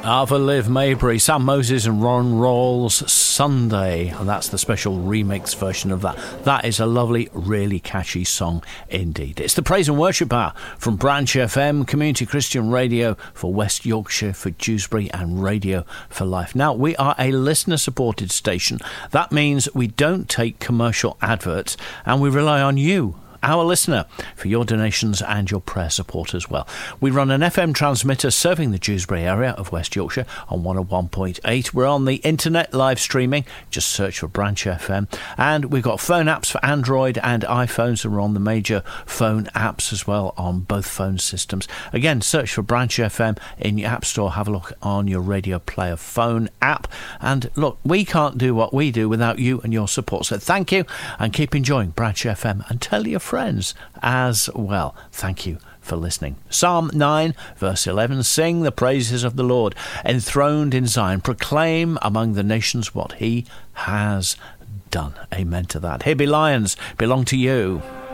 For Liv Mabry, Sam Moses and Ron Rawls, Sunday, and that's the special remix version of that. That is a lovely, really catchy song indeed. It's the Praise and Worship Hour from Branch FM, Community Christian Radio for West Yorkshire, for Dewsbury, and Radio for Life. Now, we are a listener-supported station. That means we don't take commercial adverts, and we rely on you, our listener, for your donations and your prayer support as well. We run an FM transmitter serving the Dewsbury area of West Yorkshire on 101.8. We're on the internet live streaming. Just search for Branch FM. And we've got phone apps for Android and iPhones, and we're on the major phone apps as well on both phone systems. Again, search for Branch FM in your app store. Have a look on your Radio Player phone app. And look, we can't do what we do without you and your support. So thank you, and keep enjoying Branch FM, and tell your friends as well. Thank you for listening. Psalm 9 verse 11, sing the praises of the Lord, enthroned in Zion, proclaim among the nations what he has done. Amen to that. Here be Lions belong to you.